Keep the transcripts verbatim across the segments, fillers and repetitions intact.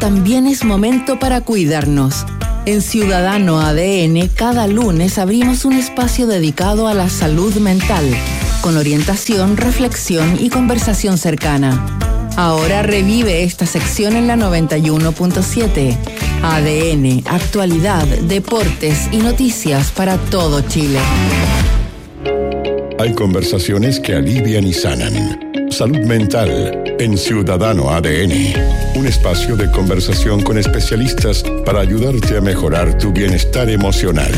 también es momento para cuidarnos. En Ciudadano A D N, cada lunes abrimos un espacio dedicado a la salud mental, con orientación, reflexión y conversación cercana. Ahora revive esta sección en la noventa y uno punto siete. A D N, actualidad, deportes y noticias para todo Chile. Hay conversaciones que alivian y sanan. Salud mental en Ciudadano A D N. Un espacio de conversación con especialistas para ayudarte a mejorar tu bienestar emocional.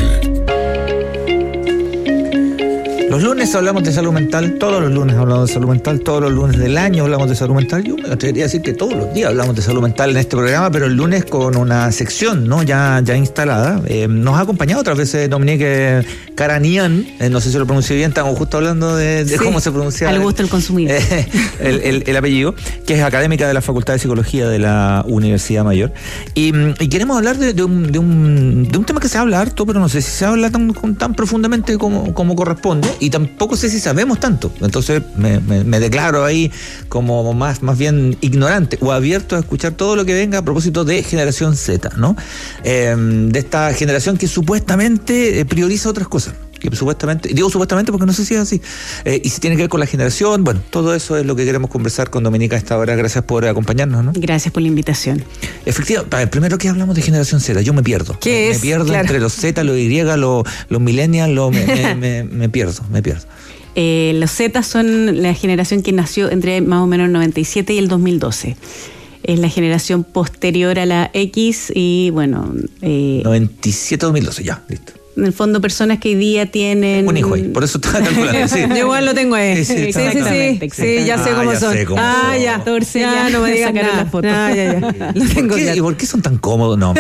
Los lunes hablamos de salud mental, todos los lunes hablamos de salud mental, todos los lunes del año hablamos de salud mental. Yo me atrevería a decir que todos los días hablamos de salud mental en este programa, pero el lunes con una sección, ¿no? ya, ya instalada. Eh, nos ha acompañado otras veces Dominique Caranian, eh, no sé si lo pronuncié bien, estamos justo hablando de, de sí, cómo se pronuncia. Al gusto del consumidor. Eh, el, el, el apellido, que es académica de la Facultad de Psicología de la Universidad Mayor. Y, y queremos hablar de, de, un, de, un, de un tema que se habla harto, pero no sé si se habla tan, tan profundamente como, como corresponde. Y tampoco sé si sabemos tanto. Entonces me, me, me declaro ahí como más, más bien ignorante o abierto a escuchar todo lo que venga a propósito de Generación Z, ¿no? Eh, de esta generación que supuestamente prioriza otras cosas. Que supuestamente, digo supuestamente porque no sé si es así. Eh, y si tiene que ver con la generación, bueno, todo eso es lo que queremos conversar con Dominica a esta hora. Gracias por acompañarnos, ¿no? Gracias por la invitación. Efectivamente, primero que hablamos de Generación Z, yo me pierdo. ¿Qué me, es? Me pierdo claro. Entre los Z, los Y, los, los millennials, los, me, me, me, me pierdo, me pierdo. Eh, los Z son la generación que nació entre más o menos el noventa y siete y el dos mil doce. Es la generación posterior a la X y bueno... Eh, noventa y siete a dos mil doce, ya, listo. En el fondo, personas que hoy día tienen... Un hijo ahí, por eso estaba calculando. Sí. Yo igual lo tengo ahí. Sí, sí, sí, sí, sí, sí, ya sé ah, cómo ya son. Sé cómo ah, son. ya. catorce, ya, ya no me digas sacaron nada. la foto. Ah, ya, ya. Lo ¿Y tengo por, qué, claro. ¿Y por qué son tan cómodos? No.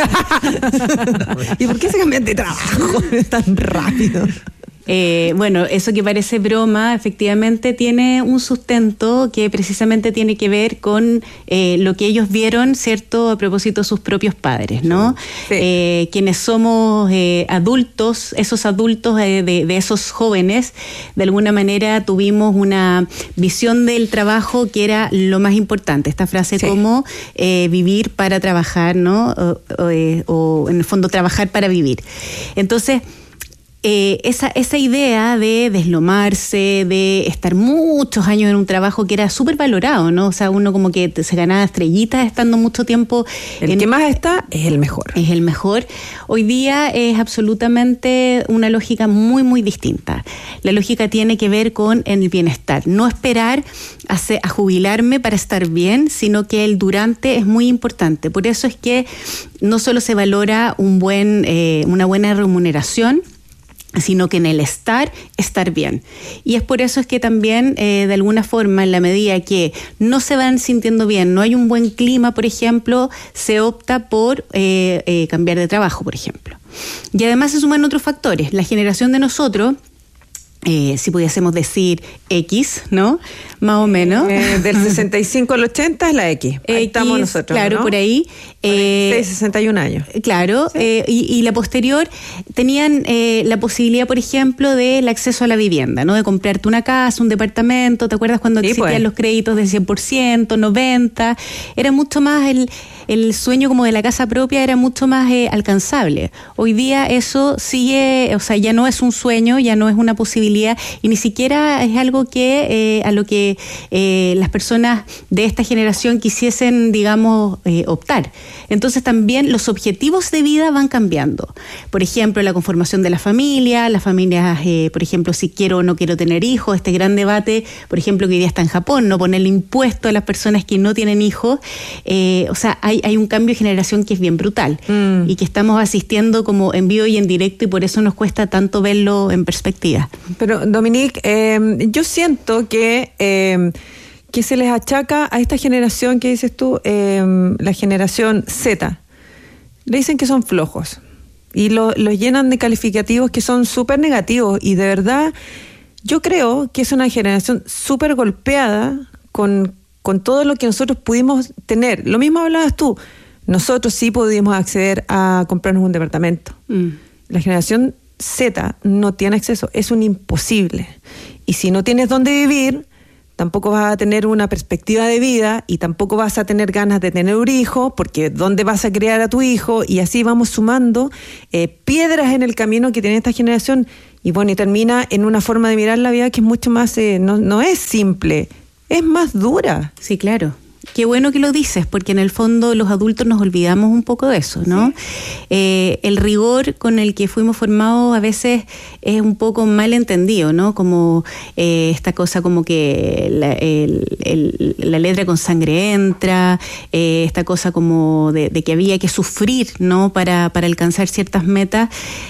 ¿Y por qué se cambian de trabajo tan rápido? Eh, bueno, eso que parece broma, efectivamente tiene un sustento que precisamente tiene que ver con eh, lo que ellos vieron, ¿cierto?, a propósito de sus propios padres, ¿no? Sí. Eh, quienes somos eh, adultos, esos adultos eh, de, de esos jóvenes, de alguna manera tuvimos una visión del trabajo que era lo más importante. Esta frase sí. como eh, vivir para trabajar, ¿no? O, o, eh, o en el fondo trabajar para vivir. Entonces, Eh, esa, esa idea de deslomarse, de estar muchos años en un trabajo que era súper valorado, ¿no? O sea, uno como que se ganaba estrellitas estando mucho tiempo. El en, que más está es el mejor. Es el mejor. Hoy día es absolutamente una lógica muy, muy distinta. La lógica tiene que ver con el bienestar. No esperar a, se, a jubilarme para estar bien, sino que el durante es muy importante. Por eso es que no solo se valora un buen, eh, una buena remuneración, sino que en el estar, estar bien. Y es por eso es que también, eh, de alguna forma, en la medida que no se van sintiendo bien, no hay un buen clima, por ejemplo, se opta por eh, eh, cambiar de trabajo, por ejemplo. Y además se suman otros factores. La generación de nosotros, eh, si pudiésemos decir X, ¿no? Más o menos. Eh, del sesenta y cinco al ochenta es la X. Ahí X, estamos nosotros, claro, ¿no? por ahí. Eh, sesenta y un años. Claro, sí. eh, y, y la posterior tenían eh, la posibilidad, por ejemplo, del acceso a la vivienda, ¿no? De comprarte una casa, un departamento. ¿Te acuerdas cuando sí, existían pues. los créditos de cien por ciento, noventa? Era mucho más el, el sueño como de la casa propia, era mucho más eh, alcanzable. Hoy día eso sigue, o sea, ya no es un sueño, ya no es una posibilidad y ni siquiera es algo que eh, a lo que eh, las personas de esta generación quisiesen, digamos, eh, optar. Entonces también los objetivos de vida van cambiando. Por ejemplo, la conformación de la familia, las familias, eh, por ejemplo, si quiero o no quiero tener hijos, este gran debate, por ejemplo, que hoy día está en Japón, no ponerle impuesto a las personas que no tienen hijos. Eh, o sea, hay, hay un cambio de generación que es bien brutal mm. y que estamos asistiendo como en vivo y en directo y por eso nos cuesta tanto verlo en perspectiva. Pero, Dominique, eh, yo siento que... Eh, que se les achaca a esta generación que dices tú, eh, la generación Z. Le dicen que son flojos y los lo llenan de calificativos que son súper negativos y de verdad yo creo que es una generación súper golpeada con, con todo lo que nosotros pudimos tener. Lo mismo hablabas tú, nosotros sí pudimos acceder a comprarnos un departamento. Mm. La generación Z no tiene acceso, es un imposible. Y si no tienes dónde vivir, tampoco vas a tener una perspectiva de vida y tampoco vas a tener ganas de tener un hijo, porque ¿dónde vas a criar a tu hijo? Y así vamos sumando eh, piedras en el camino que tiene esta generación y bueno, y termina en una forma de mirar la vida que es mucho más, eh, no, no es simple, es más dura. Sí, claro. Qué bueno que lo dices, porque en el fondo los adultos nos olvidamos un poco de eso, ¿no? Sí. Eh, el rigor con el que fuimos formados a veces es un poco mal entendido, ¿no? Como eh, esta cosa como que la, el, el, la letra con sangre entra, eh, esta cosa como de, de que había que sufrir, ¿no? Para, para alcanzar ciertas metas.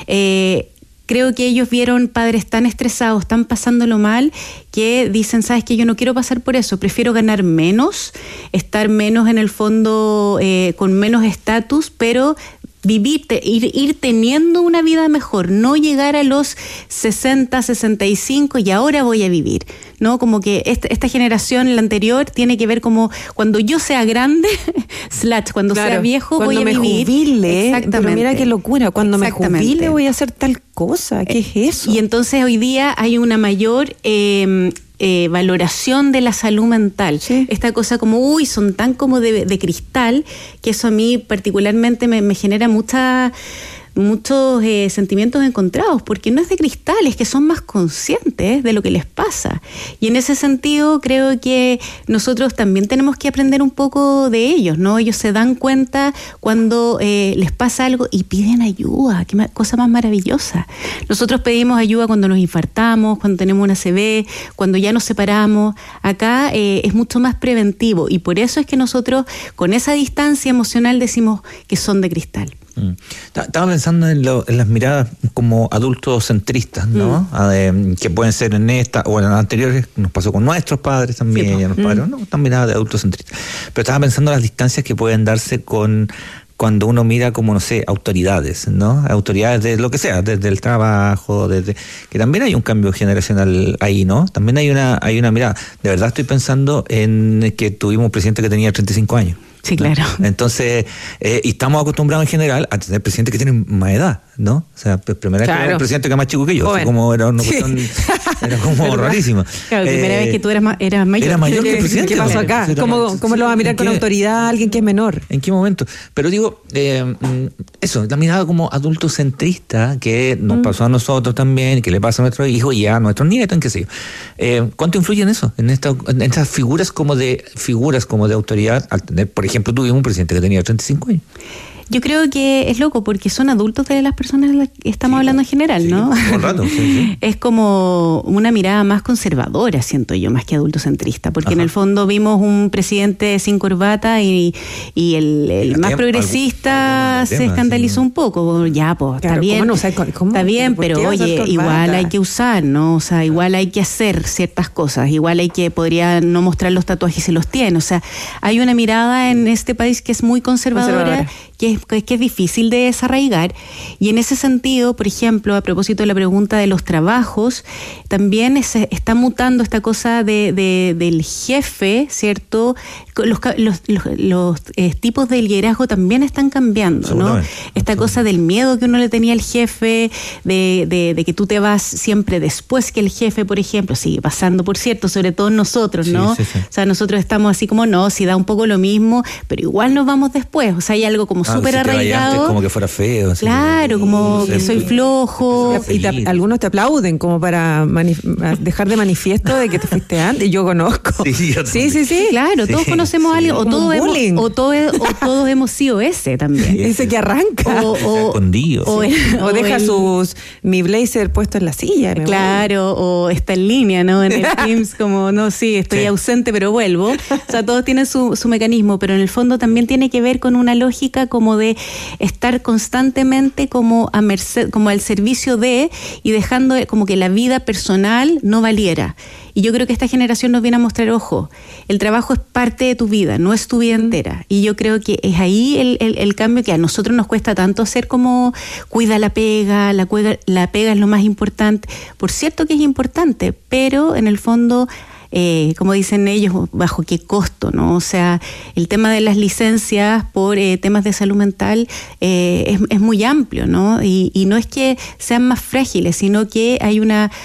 Eh, Creo que ellos vieron padres tan estresados, tan pasándolo mal, que dicen, ¿sabes qué? Yo no quiero pasar por eso, prefiero ganar menos, estar menos en el fondo, eh, con menos estatus, pero vivir, ir, ir teniendo una vida mejor, no llegar a los sesenta, sesenta y cinco y ahora voy a vivir, ¿no? Como que esta, esta generación, la anterior, tiene que ver como cuando yo sea grande, slash, cuando claro, sea viejo voy a vivir. Cuando me jubile, exactamente. Pero mira qué locura, cuando me jubile voy a hacer tal cosa, ¿qué es eso? Y entonces hoy día hay una mayor eh, eh, valoración de la salud mental. Sí. Esta cosa como, uy, son tan como de, de cristal, que eso a mí particularmente me, me genera mucha... muchos eh, sentimientos encontrados, porque no es de cristal, es que son más conscientes de lo que les pasa. Y en ese sentido creo que nosotros también tenemos que aprender un poco de ellos, ¿no? Ellos se dan cuenta cuando eh, les pasa algo y piden ayuda, qué cosa más maravillosa. Nosotros pedimos ayuda cuando nos infartamos, cuando tenemos una A C V, cuando ya nos separamos. Acá eh, es mucho más preventivo y por eso es que nosotros con esa distancia emocional decimos que son de cristal. Mm. Estaba pensando en, lo, en las miradas como adultos centristas, ¿no? Mm. A de, que pueden ser en esta o en las anteriores, nos pasó con nuestros padres también, sí, ya nos mm. padres, no, están miradas de adultos centristas. Pero estaba pensando en las distancias que pueden darse con cuando uno mira como, no sé, autoridades, ¿no? Autoridades de lo que sea, desde el trabajo, desde que también hay un cambio generacional ahí, ¿no? También hay una, hay una mirada. De verdad estoy pensando en que tuvimos un presidente que tenía treinta y cinco años. Sí, claro. Entonces, eh, y estamos acostumbrados en general a tener presidentes que tienen más edad, ¿no? O sea, primera vez claro. que era el presidente que es más chico que yo, bueno. así como era una cuestión, sí. era como rarísima. Claro, eh, primera vez que tú eras, ma- eras mayor. Era mayor que el presidente. ¿Qué pasó acá? ¿Cómo, cómo lo va a mirar con autoridad alguien que es menor? ¿En qué momento? Pero digo, eh, eso, la mirada como adultocentrista que nos mm. pasó a nosotros también, que le pasa a nuestros hijos y a nuestros nietos, en qué sé yo. Eh, ¿Cuánto influye en eso? En, esta, en estas figuras como de figuras como de autoridad, al tener, por ejemplo, ejemplo, tuvimos un presidente que tenía treinta y cinco años. Yo creo que es loco porque son adultos de las personas de las que estamos sí, hablando en general, sí, ¿no? Por rato, sí, sí. Es como una mirada más conservadora, siento yo, más que adultocentrista, porque Ajá. en el fondo vimos un presidente sin corbata y, y el, el más progresista algún, algún se escandalizó sí. un poco. Ya, pues, claro, está bien, ¿cómo no? O sea, ¿cómo? Está bien, pero oye, igual hay que usar, ¿no? O sea, igual hay que hacer ciertas cosas, igual hay que, podría no mostrar los tatuajes y se los tiene. O sea, hay una mirada en este país que es muy conservadora, conservadora. que es que es difícil de desarraigar y en ese sentido, por ejemplo, a propósito de la pregunta de los trabajos, también es, está mutando esta cosa de, de, del jefe, ¿cierto? Los, los, los, los eh, tipos de liderazgo también están cambiando, ¿no? Esta cosa del miedo que uno le tenía al jefe, de, de, de que tú te vas siempre después que el jefe, por ejemplo, sigue pasando, por cierto, sobre todo nosotros, ¿no? Sí, sí, sí. O sea, nosotros estamos así como, no, si da un poco lo mismo, pero igual nos vamos después, o sea, hay algo como ah, súper si arraigado. Como que fuera feo. Claro, como que soy flojo. Y te, algunos te aplauden como para manif- dejar de manifiesto de que te fuiste antes. Yo conozco. Sí, yo sí, sí, sí. Claro, todos sí, conocemos sí. a alguien, o todos, hemos, o, todo, o todos hemos sido ese también. Ese que arranca. O, o, escondido. O, sí. el, o, o deja el, sus mi blazer puesto en la silla. Claro, o está en línea, ¿no? En el Teams, como, no, sí, estoy sí. ausente, pero vuelvo. O sea, todos tienen su, su mecanismo, pero en el fondo también tiene que ver con una lógica como de estar constantemente como a merced, como al servicio de, y dejando como que la vida personal no valiera. Y yo creo que esta generación nos viene a mostrar, ojo, el trabajo es parte de tu vida, no es tu vida entera. Y yo creo que es ahí el, el, el cambio que a nosotros nos cuesta tanto hacer, como cuida la pega, la, la pega es lo más importante. Por cierto que es importante, pero en el fondo... Eh, como dicen ellos, bajo qué costo, ¿no? O sea, el tema de las licencias por eh, temas de salud mental eh, es, es muy amplio, ¿no? Y, y no es que sean más frágiles, sino que hay una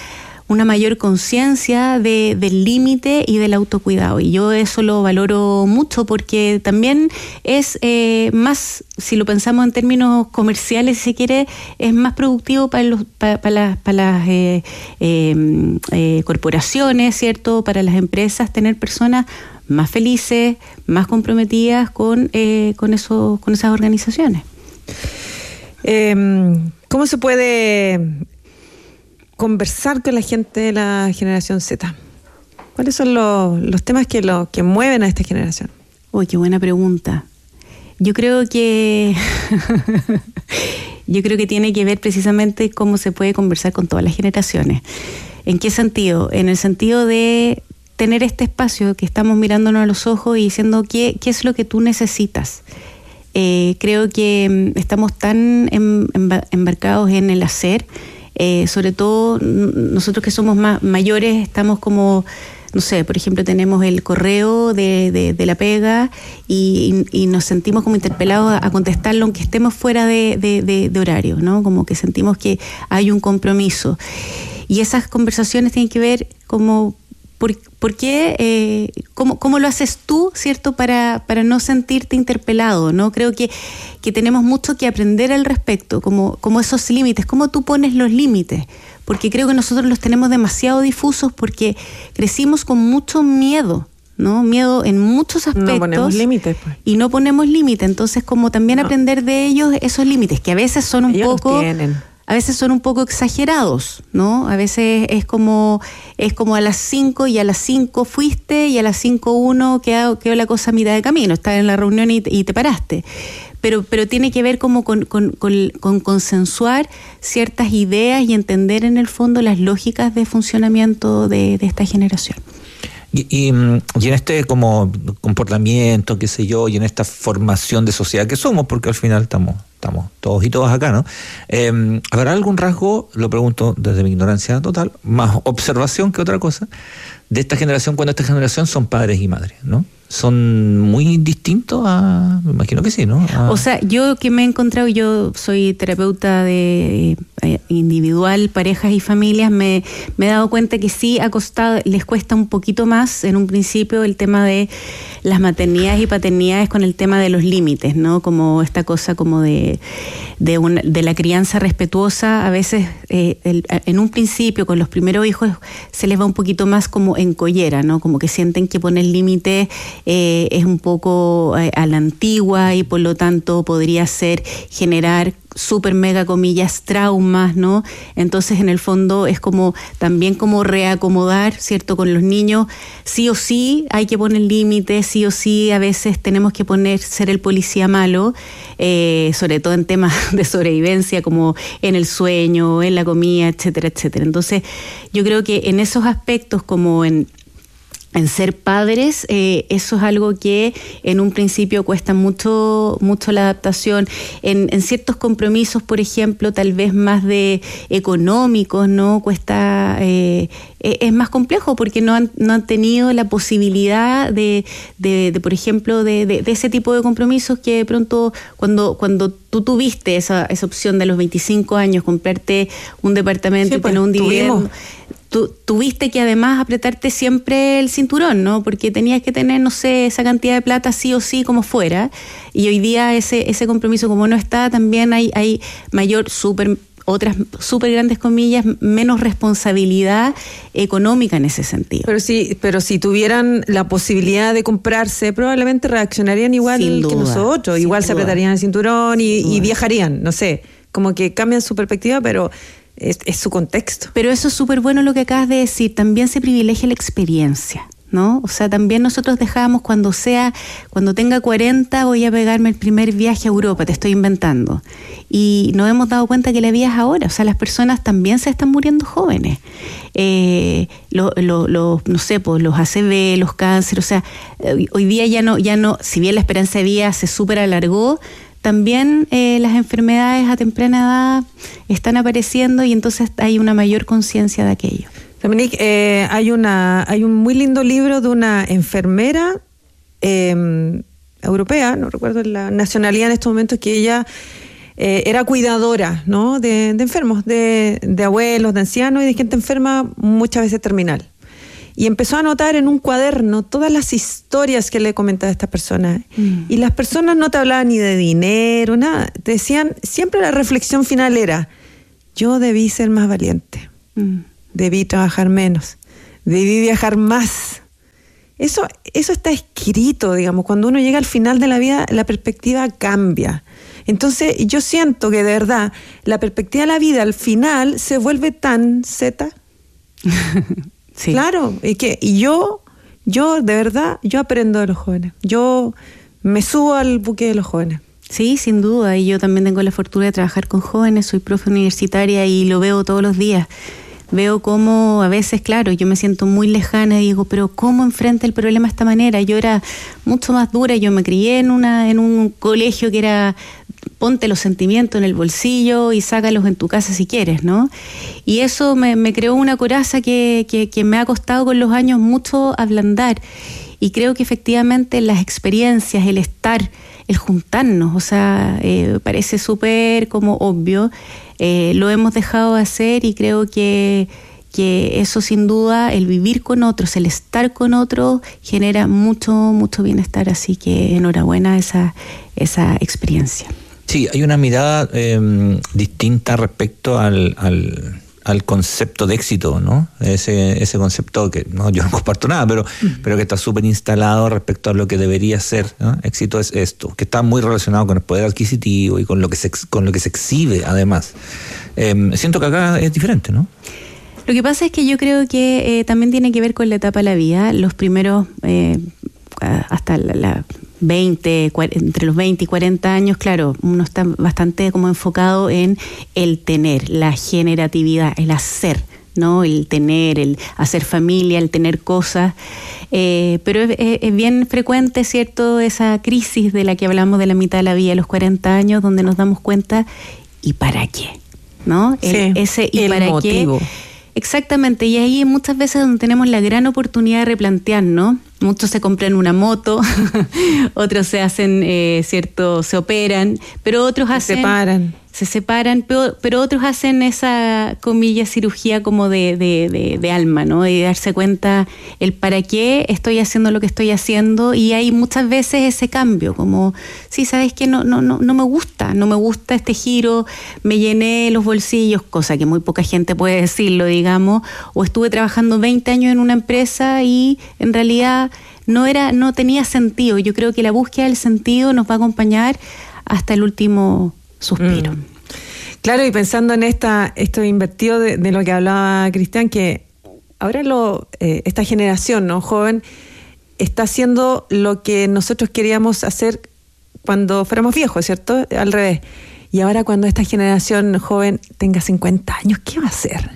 una mayor conciencia de, del límite y del autocuidado. Y yo eso lo valoro mucho porque también es eh, más, si lo pensamos en términos comerciales, si se quiere, es más productivo para, los, para, para las, para las eh, eh, eh, corporaciones, ¿cierto? Para las empresas, tener personas más felices, más comprometidas con, eh, con, eso, con esas organizaciones. Eh, ¿Cómo se puede conversar con la gente de la generación Z? ¿Cuáles son los, los temas que, lo, que mueven a esta generación? Uy, qué buena pregunta. Yo creo que yo creo que tiene que ver precisamente cómo se puede conversar con todas las generaciones. ¿En qué sentido? En el sentido de tener este espacio que estamos mirándonos a los ojos y diciendo qué, qué es lo que tú necesitas. Eh, creo que estamos tan embarcados en el hacer, eh, sobre todo nosotros que somos más mayores, estamos como, no sé, por ejemplo, tenemos el correo de, de, de la pega y, y nos sentimos como interpelados a, a contestarlo aunque estemos fuera de, de, de, de horario, ¿no? Como que sentimos que hay un compromiso. Y esas conversaciones tienen que ver como ¿Por, por qué, eh, cómo, cómo lo haces tú, cierto, para, para no sentirte interpelado, ¿no? Creo que, que tenemos mucho que aprender al respecto, como, como esos límites, cómo tú pones los límites, porque creo que nosotros los tenemos demasiado difusos porque crecimos con mucho miedo, ¿no? Miedo en muchos aspectos. No ponemos límites, pues. Y no ponemos límites, entonces como también no. aprender de ellos esos límites, que a veces son un ellos poco... tienen. A veces son un poco exagerados, ¿no? A veces es como es como a las cinco y a las cinco fuiste y a las cinco uno quedó, quedó la cosa a mitad de camino, estás en la reunión y, y te paraste. Pero, pero tiene que ver como con, con, con, con consensuar ciertas ideas y entender en el fondo las lógicas de funcionamiento de, de esta generación. Y, y, y en este como comportamiento, qué sé yo, y en esta formación de sociedad que somos, porque al final estamos estamos todos y todas acá, ¿no? Eh, ¿Habrá algún rasgo, lo pregunto desde mi ignorancia total, más observación que otra cosa, de esta generación cuando esta generación son padres y madres, ¿no? ¿Son muy distintos a...? Me imagino que sí, ¿no? A... O sea, yo que me he encontrado, yo soy terapeuta de eh, individual, parejas y familias, me, me he dado cuenta que sí ha costado, les cuesta un poquito más en un principio el tema de las maternidades y paternidades con el tema de los límites, ¿no? Como esta cosa como de, de, una, de la crianza respetuosa, a veces eh, el, en un principio con los primeros hijos se les va un poquito más como en collera, ¿no? Como que sienten que poner límites Eh, es un poco eh, a la antigua y por lo tanto podría ser generar súper mega comillas traumas, ¿no? Entonces en el fondo es como también como reacomodar, ¿cierto? Con los niños, sí o sí hay que poner límites, sí o sí a veces tenemos que poner ser el policía malo, eh, sobre todo en temas de sobrevivencia como en el sueño, en la comida, etcétera, etcétera. Entonces yo creo que en esos aspectos como en En ser padres, eh, eso es algo que en un principio cuesta mucho, mucho la adaptación. En, en ciertos compromisos, por ejemplo, tal vez más de económicos, ¿no? Cuesta, eh, es más complejo porque no han, no han tenido la posibilidad de, de, de por ejemplo, de, de, de ese tipo de compromisos que de pronto cuando, cuando tú tuviste esa, esa opción de los veinticinco años, comprarte un departamento sí, y tener pues, un dividendo. Tú, tuviste que además apretarte siempre el cinturón, ¿no? Porque tenías que tener, no sé, esa cantidad de plata sí o sí como fuera. Y hoy día ese ese compromiso como no está, también hay, hay mayor, súper, otras súper grandes comillas, menos responsabilidad económica en ese sentido. Pero si, pero si tuvieran la posibilidad de comprarse, probablemente reaccionarían igual sin duda, que nosotros. Igual se apretarían el cinturón y, y viajarían, no sé. Como que cambian su perspectiva, pero... Es, es su contexto. Pero eso es súper bueno lo que acabas de decir. También se privilegia la experiencia, ¿no? O sea, también nosotros dejamos cuando sea, cuando tenga cuarenta voy a pegarme el primer viaje a Europa, te estoy inventando. Y nos hemos dado cuenta que la vida es ahora. O sea, las personas también se están muriendo jóvenes. Eh, lo, lo, lo, no sé, pues los A C V, los cánceres, o sea, hoy día ya no, ya no, si bien la esperanza de vida se súper alargó, también eh, las enfermedades a temprana edad están apareciendo y entonces hay una mayor conciencia de aquello. Dominique, eh, hay una hay un muy lindo libro de una enfermera eh, europea, no recuerdo la nacionalidad en estos momentos, que ella eh, era cuidadora, ¿no? de, de enfermos, de, de abuelos, de ancianos y de gente enferma, muchas veces terminal. Y empezó a anotar en un cuaderno todas las historias que le comentaba a estas personas. Mm. Y las personas no te hablaban ni de dinero, nada. Te decían, siempre la reflexión final era, yo debí ser más valiente, mm. debí trabajar menos, debí viajar más. Eso, eso está escrito, digamos. Cuando uno llega al final de la vida, la perspectiva cambia. Entonces, yo siento que de verdad, la perspectiva de la vida al final se vuelve tan zeta. Sí. Claro, y que y yo, yo de verdad, yo aprendo de los jóvenes. Yo me subo al buque de los jóvenes. Sí, sin duda. Y yo también tengo la fortuna de trabajar con jóvenes, soy profe universitaria y lo veo todos los días. Veo cómo a veces, claro, yo me siento muy lejana y digo, pero ¿cómo enfrenta el problema de esta manera? Yo era mucho más dura, yo me crié en una en un colegio que era ponte los sentimientos en el bolsillo y sácalos en tu casa si quieres, ¿no? Y eso me, me creó una coraza que, que, que me ha costado con los años mucho ablandar. Y creo que efectivamente las experiencias, el estar, el juntarnos, o sea, eh, parece súper como obvio, eh, lo hemos dejado de hacer y creo que, que eso sin duda, el vivir con otros, el estar con otros, genera mucho, mucho bienestar. Así que enhorabuena esa, esa experiencia. Sí, hay una mirada eh, distinta respecto al, al, al concepto de éxito, ¿no? Ese, ese concepto que no, yo no comparto nada, pero, mm. pero que está súper instalado respecto a lo que debería ser, ¿no? Éxito es esto, que está muy relacionado con el poder adquisitivo y con lo que se, con lo que se exhibe, además. Eh, siento que acá es diferente, ¿no? Lo que pasa es que yo creo que eh, también tiene que ver con la etapa de la vida. Los primeros, eh, hasta la... la veinte, entre los veinte y cuarenta años, claro, uno está bastante como enfocado en el tener, la generatividad, el hacer, ¿no? El tener, el hacer familia, el tener cosas, eh, pero es, es bien frecuente, ¿cierto?, esa crisis de la que hablamos de la mitad de la vida, los cuarenta años, donde nos damos cuenta, ¿y para qué? ¿No? El, sí, ese ¿y el para motivo. qué? Exactamente, y ahí muchas veces donde tenemos la gran oportunidad de replantear, ¿no? Muchos se compran una moto, otros se hacen, eh, cierto, se operan, pero otros hacen... Se separan. Se separan, pero, pero otros hacen esa, comillas, cirugía como de, de, de, de alma, ¿no? Y darse cuenta el para qué estoy haciendo lo que estoy haciendo, y hay muchas veces ese cambio, como, sí, ¿sabes qué? No, no, no, no me gusta, no me gusta este giro, me llené los bolsillos, cosa que muy poca gente puede decirlo, digamos, o estuve trabajando veinte años en una empresa y en realidad no era, no tenía sentido. Yo creo que la búsqueda del sentido nos va a acompañar hasta el último suspiro. Mm. Claro, y pensando en esta esto invertido de, de lo que hablaba Cristian, que ahora lo eh, esta generación, ¿no?, joven, está haciendo lo que nosotros queríamos hacer cuando fuéramos viejos, ¿cierto? Al revés. Y ahora cuando esta generación joven tenga cincuenta años, ¿qué va a hacer?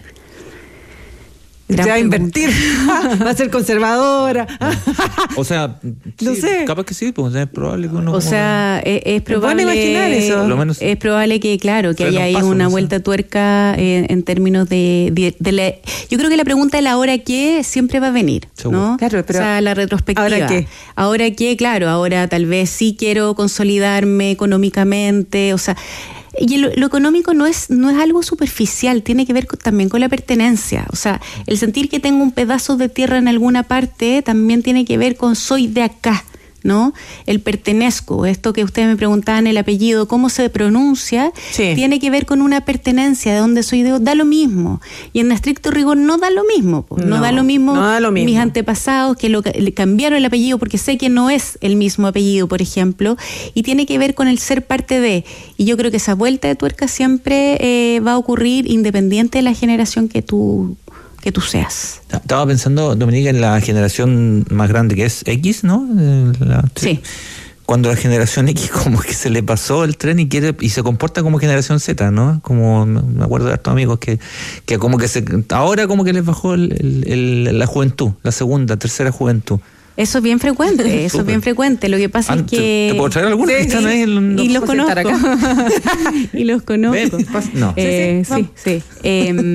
Se va a invertir, va a ser conservadora. O sea, no sí, sé. Capaz que sí, pues es probable que uno... O sea, es, es probable... imaginar eso. Lo menos, es probable que, claro, que haya ahí paso, una no sé. vuelta tuerca eh, en términos de... de, de la, yo creo que la pregunta de la ahora qué siempre va a venir, Seguro. ¿no? Claro, pero o sea, la retrospectiva. ¿ahora qué? Ahora qué, claro, ahora tal vez sí quiero consolidarme económicamente, o sea... Y lo, lo económico no es no es algo superficial, tiene que ver con, también con la pertenencia. O sea, el sentir que tengo un pedazo de tierra en alguna parte también tiene que ver con soy de acá, ¿no? El pertenezco, esto que ustedes me preguntaban, el apellido, cómo se pronuncia, sí. tiene que ver con una pertenencia, de dónde soy, de, da lo mismo. Y en estricto rigor no da lo mismo, pues. no, no da lo mismo, no da lo mismo mis antepasados que lo, le cambiaron el apellido porque sé que no es el mismo apellido, por ejemplo, y tiene que ver con el ser parte de. Y yo creo que esa vuelta de tuerca siempre eh, va a ocurrir independiente de la generación que tú que tú seas. Estaba pensando, Dominica, en la generación más grande que es X, ¿no? La, sí. Cuando la generación X como que se le pasó el tren y quiere y se comporta como generación Z, ¿no? Como me acuerdo de hartos amigos que, que como que se ahora como que les bajó el, el, el, la juventud, la segunda, tercera juventud. Eso es bien frecuente, eso es bien frecuente. Lo que pasa Antes, es que... ¿Te puedo traer algunos? Sí, sí. El, y los conozco. y los conozco. No. Eh, sí, sí. sí. Eh,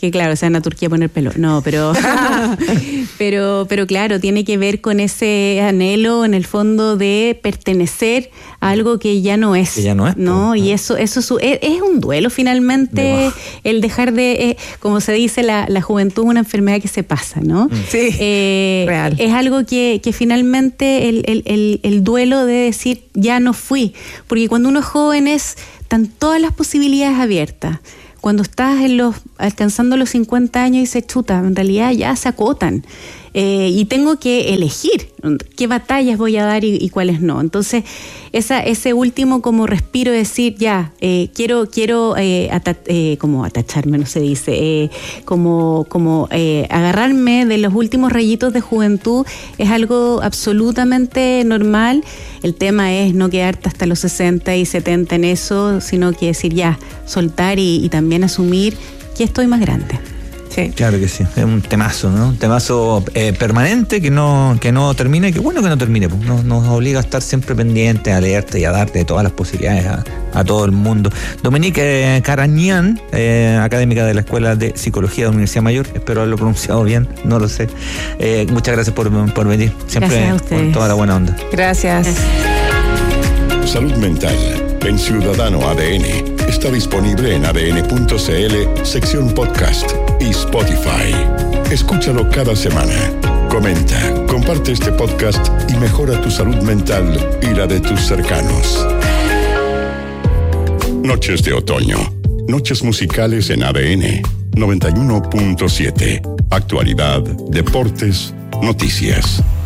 que claro, se van a Turquía a poner pelo. No, pero, pero, pero claro, tiene que ver con ese anhelo en el fondo de pertenecer a algo que ya no es. Que ya no es. ¿no? Pues, y eso, eso es, es un duelo finalmente, de el dejar de, eh, como se dice, la, la juventud es una enfermedad que se pasa, ¿no? Sí, eh, real. Es algo que, que finalmente el, el, el, el duelo de decir, ya no fui. Porque cuando uno es joven es, están todas las posibilidades abiertas. Cuando estás en los alcanzando los cincuenta años y dices, chuta, en realidad ya se acotan. Eh, y tengo que elegir qué batallas voy a dar y, y cuáles no. Entonces, esa, ese último como respiro de decir, ya, eh, quiero, quiero eh, ata- eh, como atacharme, no se dice, eh, como, como eh, agarrarme de los últimos rayitos de juventud, es algo absolutamente normal. El tema es no quedarte hasta los sesenta y setenta en eso, sino que decir, ya, soltar y, y también asumir que estoy más grande. Sí. Claro que sí, es un temazo, ¿no? Un temazo eh, permanente que no, que no termine, y que bueno que no termine, pues nos, nos obliga a estar siempre pendientes, a leerte y a darte todas las posibilidades a, a todo el mundo. Dominique eh, Carañán, eh, académica de la Escuela de Psicología de la Universidad Mayor, espero haberlo pronunciado bien, no lo sé. Eh, muchas gracias por, por venir, siempre con toda la buena onda. Gracias. gracias. Salud Mental en Ciudadano A D N está disponible en a d n punto c l, sección podcast y Spotify. Escúchalo cada semana. Comenta, comparte este podcast y mejora tu salud mental y la de tus cercanos. Noches de otoño. Noches musicales en A D N noventa y uno punto siete. Actualidad, deportes, noticias.